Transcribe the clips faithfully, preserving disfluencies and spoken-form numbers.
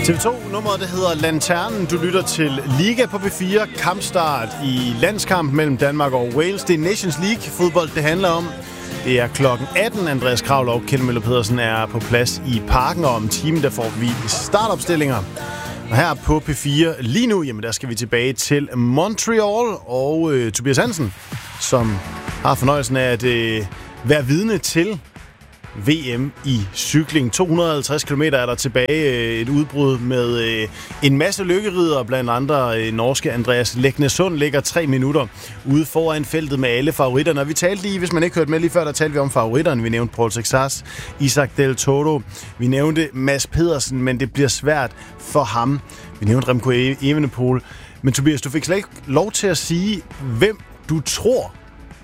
T V to-nummeret, det hedder Lanternen. Du lytter til Liga på P fire. Kampstart i landskamp mellem Danmark og Wales. Det er Nations League fodbold, det handler om. Det er klokken atten. Andreas Kravlov og Kjeld Møller Pedersen er på plads i parken, og om en time, der får vi startopstillinger. Og her på P fire lige nu, jamen der skal vi tilbage til Montreal og øh, Tobias Hansen, som har fornøjelsen af at øh, være vidne til V M i cykling. to hundrede og halvtreds kilometer er der tilbage. Et udbrud med en masse lykkeriddere, blandt andre norske Andreas Leknesund ligger tre minutter ude foran feltet med alle favoritterne. Og vi talte lige, hvis man ikke hørte med lige før, der talte vi om favoritterne. Vi nævnte Paul Sexas, Isaac Del Toro. Vi nævnte Mads Pedersen, men det bliver svært for ham. Vi nævnte Remco Evenepoel. Men Tobias, du fik slet ikke lov til at sige, hvem du tror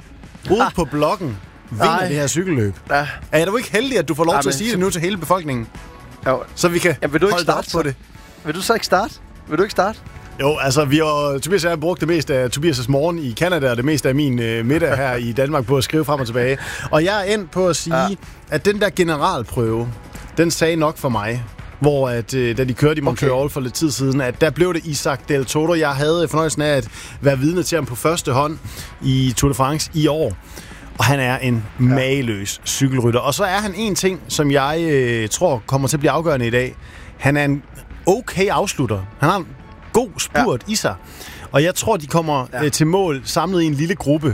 ude ah. på bloggen vinder det her cykelløb. Ja. Er du ikke heldig, at du får lov ja, til at sige det nu til hele befolkningen? Jo. Så vi kan ja, vil du holde starte på det. Vil du så ikke starte? Vil du ikke starte? Jo, altså, vi har, Tobias og jeg har brugt det meste af Tobias' morgen i Canada, og det meste af min øh, middag her i Danmark på at skrive frem og tilbage. Og jeg er endt på at sige, ja. at den der generalprøve, den sagde nok for mig, hvor at, øh, da de kørte i Montreal okay. for lidt tid siden, at der blev det Isaac Del Toro. Jeg havde fornøjelsen af at være vidne til ham på første hånd i Tour de France i år. Og han er en ja. mageløs cykelrytter. Og så er han en ting, som jeg øh, tror kommer til at blive afgørende i dag. Han er en okay afslutter. Han har en god spurt ja. i sig. Og jeg tror, de kommer ja. øh, til mål samlet i en lille gruppe.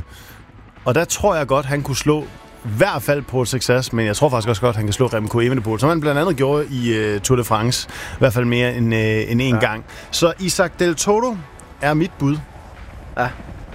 Og der tror jeg godt, han kunne slå i hvert fald Paul Sexas, men jeg tror faktisk også godt, han kan slå Remco Evenepoel, som han blandt andet gjorde i øh, Tour de France. I hvert fald mere end, øh, end en ja. gang. Så Isaac Del Toro er mit bud. Ja.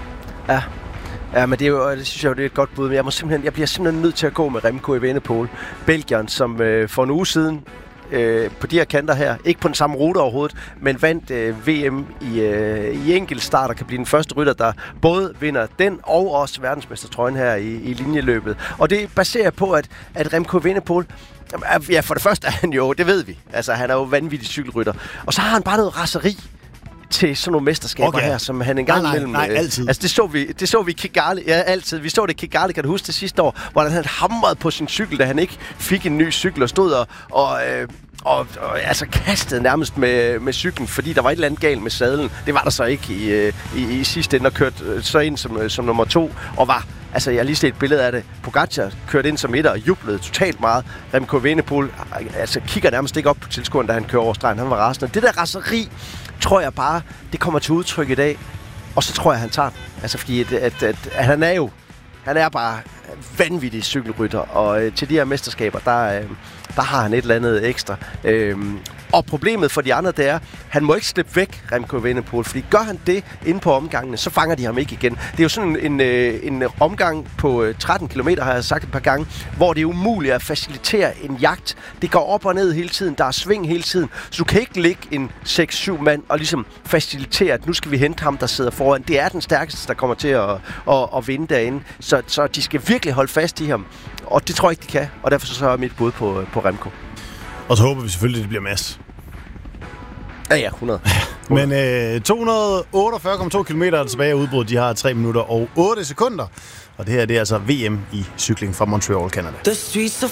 Ja. Ja, men det, er jo, det synes jeg jo, det er et godt bud, men jeg, må simpelthen, jeg bliver simpelthen nødt til at gå med Remco Evenepoel, Belgieren, som øh, for en uge siden øh, på de her kanter her, ikke på den samme rute overhovedet, men vandt øh, V M i, øh, i enkeltstart og kan blive den første rytter, der både vinder den og også verdensmestertrøjen her i, i linjeløbet. Og det baserer på, at, at Remco Evenepoel, ja, for det første er han jo, det ved vi, altså han er jo vanvittig cykelrytter, og så har han bare noget raseri til sådan nogle mesterskaber okay. her, som han engang nej, nej, imellem... Nej, altid. Altså, det så vi, det så vi Kigali, ja, altid. Vi så det Kigali, kan du huske det sidste år, hvor han havde hamret på sin cykel, da han ikke fik en ny cykel og stod og... og øh, Og, og altså kastede nærmest med, med cyklen, fordi der var et eller andet galt med sadlen. Det var der så ikke i, i, i sidste ende, og kørte så ind som, som nummer to, og var, altså jeg har lige set et billede af det, Pogacar kørte ind som etter og jublede totalt meget. Remco Evenepoel altså kigger nærmest ikke op på tilskueren, da han kører over stregen. Han var rasende. Det der raseri, tror jeg bare, det kommer til udtryk i dag, og så tror jeg, han tager den. Altså fordi, at, at, at, at han er jo, han er bare vanvittig cykelrytter, og øh, til de her mesterskaber, der, øh, der har han et eller andet ekstra. Øhm, og problemet for de andre, det er, han må ikke slippe væk, Remco Evenepoel, fordi gør han det inde på omgangene, så fanger de ham ikke igen. Det er jo sådan en, en, en omgang på tretten kilometer, har jeg sagt et par gange, hvor det er umuligt at facilitere en jagt. Det går op og ned hele tiden, der er sving hele tiden, så du kan ikke ligge en seks syv mand og ligesom facilitere, at nu skal vi hente ham, der sidder foran. Det er den stærkeste, der kommer til at, at, at vinde derinde, så, så de skal virkelig holde fast i ham, og det tror jeg ikke, de kan, og derfor så er mit bud på, på Remco. Og så håber vi selvfølgelig, at det bliver Mads. Ja, ja, hundrede. Men øh, to hundrede otteogfyrre komma to kilometer tilbage af udbruddet. De har tre minutter og otte sekunder. Og det her, det er altså V M i cykling fra Montreal, Canada.